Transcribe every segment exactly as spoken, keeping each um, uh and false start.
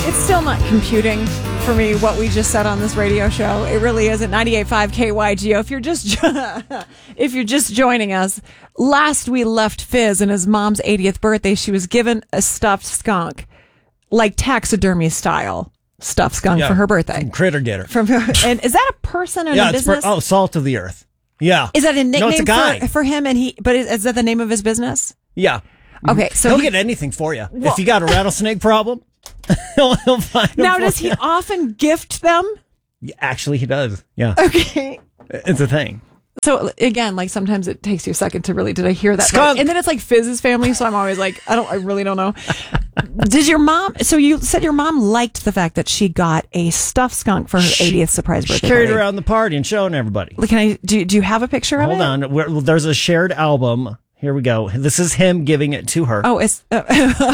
It's still not computing for me what we just said on this radio show. It really isn't. ninety-eight point five K Y G O. If you're just if you're just joining us, last we left Fizz in his mom's eightieth birthday. She was given a stuffed skunk, like taxidermy style stuffed skunk Yeah, for her birthday. From Critter Getter. From and is that a person or yeah, a it's business? For, oh, Salt of the Earth. Yeah. Is that a nickname no, it's a guy. For, for him? And he, but is, is that the name of his business? Yeah. Okay, so he'll he, get anything for you. Well, if you got a rattlesnake problem, he'll, he'll find them now for does you. he often gift them? Yeah, actually, he does. Yeah. Okay. It's a thing. So again, like sometimes it takes you a second to really, did I hear that? Skunk. Right? And then it's like Fizz's family, so I'm always like, I don't, I really don't know. Did your mom, so you said your mom liked the fact that she got a stuffed skunk for her She- eightieth surprise She birthday carried party? around the party and showing everybody. Like, can I, do, do you have a picture of Hold it? on. We're, there's a shared album. Here we go. This is him giving it to her. Oh, it's, uh,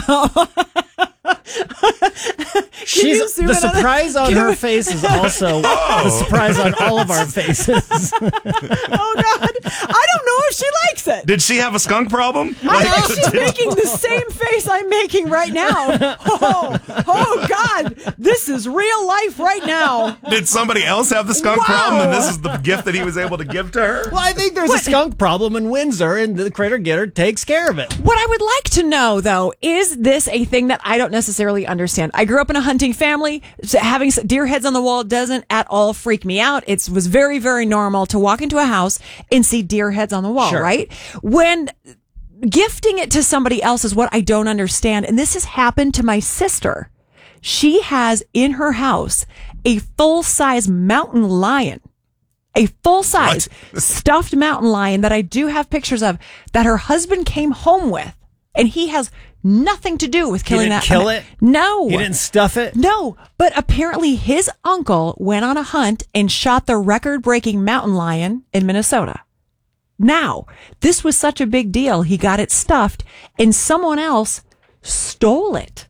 She's you zoom the in on it? surprise on Can her we- face is also the surprise on all of our faces. oh God, I don't know if she likes it. Did she have a skunk problem? I know she's making the same face I'm making right now. Oh, oh God, this is real life right now. Did somebody else have the skunk Wow. problem, and this is the gift that he was able to give to her? Well, I think there's a skunk problem in Windsor, and the Critter Getter takes care of it. What I would like to know, though, is this a thing that I don't necessarily understand? I grew up in a hunting family. So having s- deer heads on the wall doesn't at all freak me out. It was very, very normal to walk into a house and see deer heads on the wall, Sure. right? When gifting it to somebody else is what I don't understand. And this has happened to my sister. She has in her house a full-size mountain lion. A full-size stuffed mountain lion that I do have pictures of that her husband came home with. And he has nothing to do with killing didn't that. kill it? No. He didn't stuff it? No. But apparently his uncle went on a hunt and shot the record-breaking mountain lion in Minnesota. Now, this was such a big deal. He got it stuffed and someone else stole it.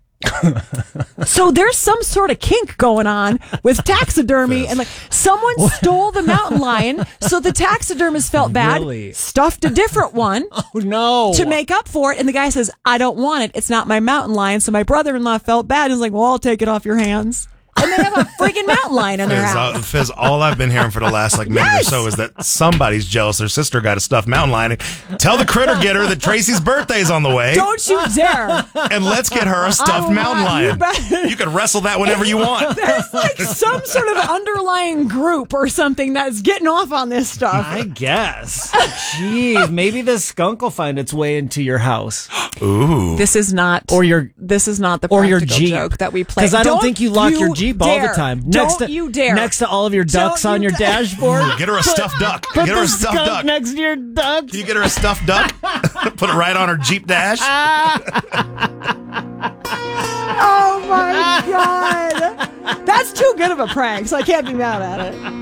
So there's some sort of kink going on with taxidermy and like someone stole the mountain lion, so the taxidermist felt bad, Really? stuffed a different one Oh, no. to make up for it, and the guy says, I don't want it, it's not my mountain lion. So my brother-in-law felt bad and was like, well, I'll take it off your hands. And they have a freaking mountain lion in their Fizz, uh, house. Fizz, all I've been hearing for the last like minute Yes! or so is that somebody's jealous their sister got a stuffed mountain lion. Tell the Critter Getter that Tracy's birthday's on the way, Don't you dare. and let's get her a stuffed Oh, mountain you lion. bet. You can wrestle that whenever you want. There's like some sort of underlying group or something that's getting off on this stuff. I guess. Jeez, maybe the skunk will find its way into your house. Ooh. This is not, Or your this is not the or your practical Jeep joke that we play. Because I don't, think you lock your Jeep all dare. the time. Don't Next to, you dare. Next to all of your ducks Don't on you your dare. dashboard. Get her a stuffed duck. Put Get her the a stuffed skunk duck. next to your ducks. Can you get her a stuffed duck? Put it right on her Jeep dash. Oh my God. That's too good of a prank, so I can't be mad at it.